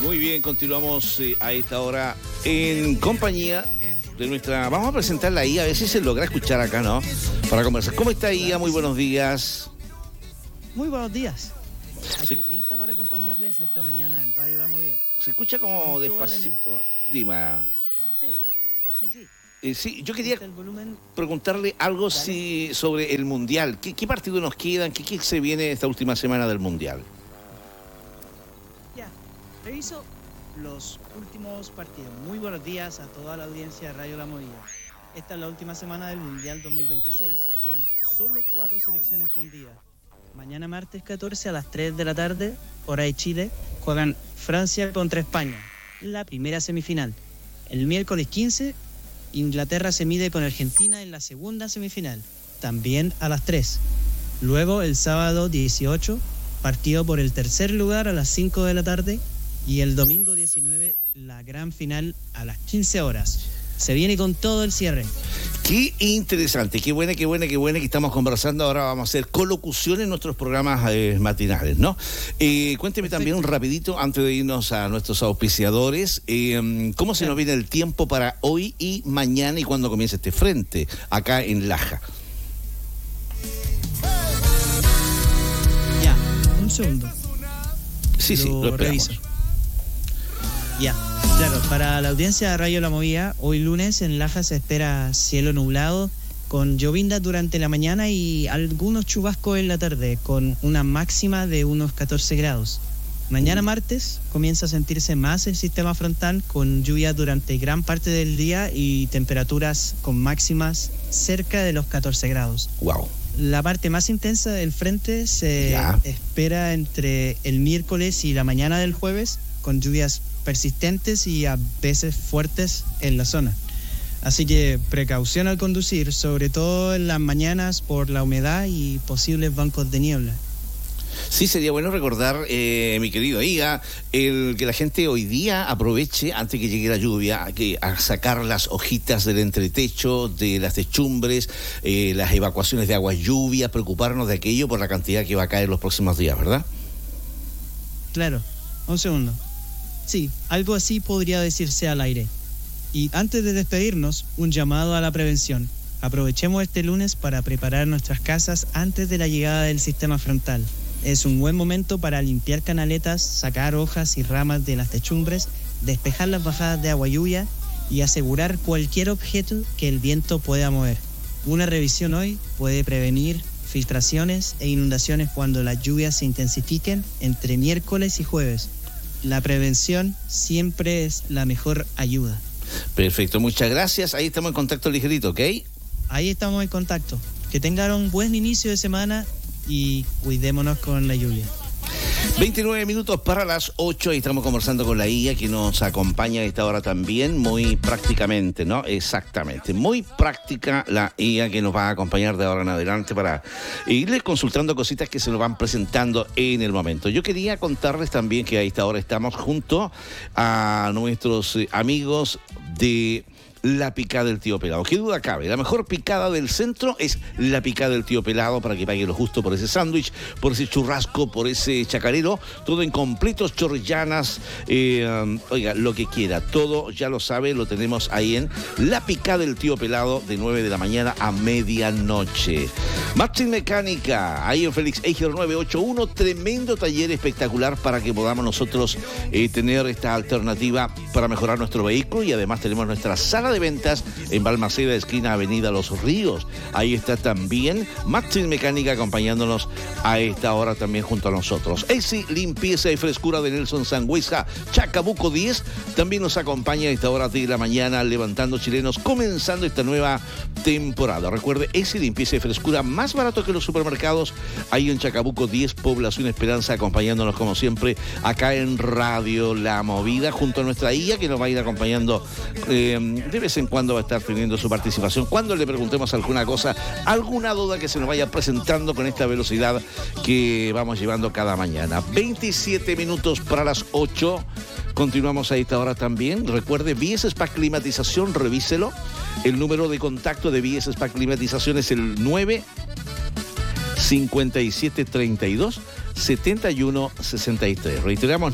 Muy bien, continuamos a esta hora en compañía de nuestra... Vamos a presentarla ahí, a ver si se logra escuchar acá, ¿no? Para conversar. ¿Cómo está Ia? Muy buenos días. Muy buenos días. Aquí, Sí. lista para acompañarles esta mañana en Radio La Movida. Se escucha como Con despacito. Dima. Sí. Sí, yo quería El volumen. preguntarle algo sobre el Mundial. ¿Qué partidos nos quedan? ¿Qué se viene esta última semana del Mundial? Ya, reviso los últimos partidos. Muy buenos días a toda la audiencia de Radio La Movida. Esta es la última semana del Mundial 2026. Quedan solo 4 selecciones con vida. Mañana martes 14 a las 3 de la tarde, hora de Chile, juegan Francia contra España, la primera semifinal. El miércoles 15, Inglaterra se mide con Argentina en la segunda semifinal, también a las 3. Luego, el sábado 18, partido por el tercer lugar a las 5 de la tarde. Y el domingo 19, la gran final a las 15 horas. Se viene con todo el cierre. Qué interesante, qué buena que estamos conversando. Ahora vamos a hacer colocución en nuestros programas matinales, ¿no? Cuénteme también un rapidito, antes de irnos a nuestros auspiciadores, ¿cómo se nos viene el tiempo para hoy y mañana y cuando comience este frente acá en Laja? Ya, un segundo. Sí, lo esperamos. Reviso. Ya, claro, para la audiencia de Radio La Movida, hoy lunes en Laja se espera cielo nublado, con llovindas durante la mañana y algunos chubascos en la tarde, con una máxima de unos 14 grados. Mañana martes comienza a sentirse más el sistema frontal, con lluvia durante gran parte del día y temperaturas con máximas cerca de los 14 grados. Wow. La parte más intensa del frente se espera entre el miércoles y la mañana del jueves, con lluvias persistentes y a veces fuertes en la zona. Así que precaución al conducir, sobre todo en las mañanas por la humedad y posibles bancos de niebla. Sí, sería bueno recordar, mi querido Iga, que la gente hoy día aproveche, antes que llegue la lluvia, a sacar las hojitas del entretecho, de las techumbres, las evacuaciones de agua lluvia, preocuparnos de aquello por la cantidad que va a caer los próximos días, ¿verdad? Claro, un segundo. Sí, algo así podría decirse al aire. Y antes de despedirnos, un llamado a la prevención. Aprovechemos este lunes para preparar nuestras casas antes de la llegada del sistema frontal. Es un buen momento para limpiar canaletas, sacar hojas y ramas de las techumbres, despejar las bajadas de agua lluvia y asegurar cualquier objeto que el viento pueda mover. Una revisión hoy puede prevenir filtraciones e inundaciones cuando las lluvias se intensifiquen entre miércoles y jueves. La prevención siempre es la mejor ayuda. Perfecto, muchas gracias. Ahí estamos en contacto ligerito, ¿ok? Ahí estamos en contacto. Que tengan un buen inicio de semana y cuidémonos con la lluvia. 29 minutos para las 8 y estamos conversando con la IA que nos acompaña a esta hora también, muy prácticamente, ¿no? Exactamente, muy práctica la IA que nos va a acompañar de ahora en adelante para irles consultando cositas que se nos van presentando en el momento. Yo quería contarles también que a esta hora estamos junto a nuestros amigos de La Picada del Tío Pelado. ¿Qué duda cabe? La mejor picada del centro es La Picada del Tío Pelado, para que pague lo justo por ese sándwich, por ese churrasco, por ese chacarero, todo en completos, chorrillanas, oiga, lo que quiera, todo ya lo sabe, lo tenemos ahí en La Picada del Tío Pelado, de 9 de la mañana a medianoche. Martin Mecánica, ahí en Félix Eiger 981, tremendo taller espectacular para que podamos nosotros tener esta alternativa para mejorar nuestro vehículo, y además tenemos nuestra sala de ventas en Balmaceda, esquina Avenida Los Ríos. Ahí está también Martin Mecánica acompañándonos a esta hora también junto a nosotros. AC Limpieza y Frescura de Nelson Sangüesa, Chacabuco 10, también nos acompaña a esta hora de la mañana, levantando chilenos, comenzando esta nueva temporada. Recuerde, AC Limpieza y Frescura, más barato que los supermercados, ahí en Chacabuco 10, Población Esperanza, acompañándonos como siempre acá en Radio La Movida, junto a nuestra IA que nos va a ir acompañando de vez en cuando, va a estar teniendo su participación cuando le preguntemos alguna cosa, alguna duda que se nos vaya presentando con esta velocidad que vamos llevando cada mañana. 27 minutos para las 8. Continuamos a esta hora también. Recuerde, Vías Spa Climatización, revíselo. El número de contacto de Vías Spa Climatización es el 95732 7163. Reiteramos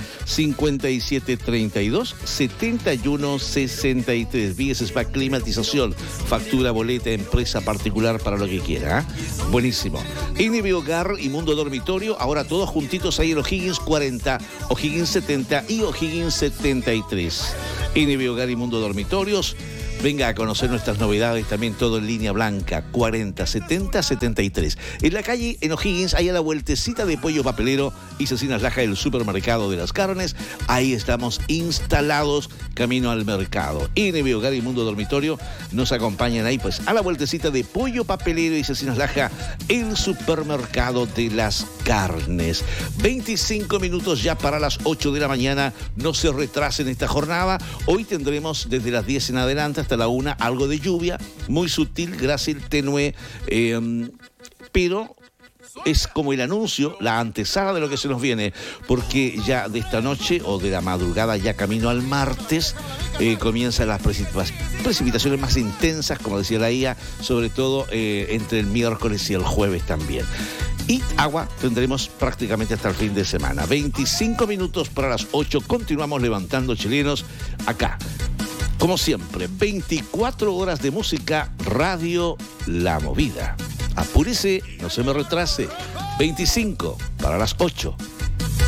95732-7163. Vías Spa, climatización, factura, boleta, empresa particular para lo que quiera. Buenísimo. NB Hogar y Mundo Dormitorio, ahora todos juntitos ahí en O'Higgins 40, O'Higgins 70 y O'Higgins 73. NB Hogar y Mundo Dormitorios. Venga a conocer nuestras novedades, también todo en línea blanca, 40 70 73. En la calle, en O'Higgins, hay a la vueltecita de Pollo Papelero y Cecinas Laja, el supermercado de las carnes. Ahí estamos instalados, camino al mercado. NB Hogar y Mundo Dormitorio nos acompañan ahí, pues, a la vueltecita de Pollo Papelero y Cecinas Laja, el supermercado de las carnes. 25 minutos ya para las 8 de la mañana. No se retrasen esta jornada. Hoy tendremos desde las 10 en adelante hasta la 1 algo de lluvia, muy sutil, grácil, tenue, pero es como el anuncio, la antesala de lo que se nos viene, porque ya de esta noche o de la madrugada, ya camino al martes, comienzan las precipitaciones más intensas, como decía la IA, sobre todo entre el miércoles y el jueves también. Y agua tendremos prácticamente hasta el fin de semana. 25 minutos para las 8, continuamos levantando chilenos acá. Como siempre, 24 horas de música, Radio La Movida. Apúrese, no se me retrase. 25 para las 8.